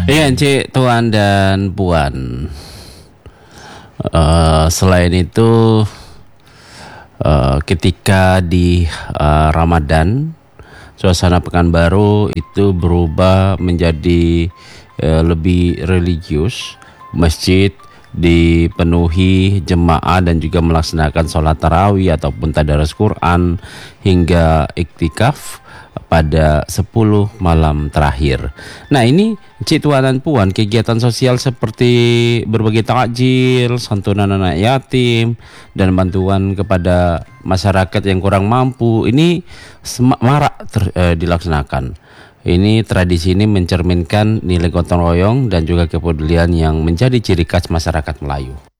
Iya, Cik, Tuan dan Puan. Selain itu, ketika di Ramadan, suasana Pekanbaru itu berubah menjadi lebih religius. Masjid dipenuhi jemaah dan juga melaksanakan sholat tarawih ataupun tadarus Quran hingga iktikaf pada 10 malam terakhir. Nah, ini Cik Tuan dan Puan, kegiatan sosial seperti berbagi takjil, santunan anak yatim, dan bantuan kepada masyarakat yang kurang mampu ini marak dilaksanakan. Ini tradisi ini mencerminkan nilai gotong royong dan juga kepedulian yang menjadi ciri khas masyarakat Melayu.